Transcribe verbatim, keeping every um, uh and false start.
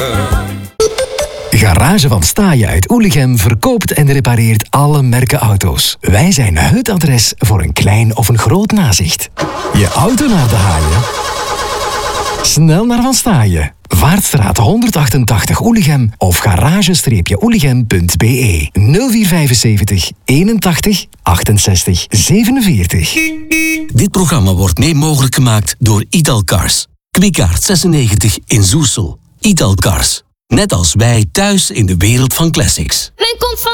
Garage van Staaien uit Oelichem verkoopt en repareert alle merken auto's. Wij zijn het adres voor een klein of een groot nazicht. Je auto naar de haaien? Snel naar Van Staaien. Vaartstraat honderdachtentachtig Oelichem of garage-oelichem punt be nul vier vijfenzeventig eenentachtig achtenzestig zevenenveertig. Dit programma wordt mee mogelijk gemaakt door Italcars. Kwikaart zesennegentig in Zoersel. Italcars. Net als wij thuis in de wereld van classics. Men komt van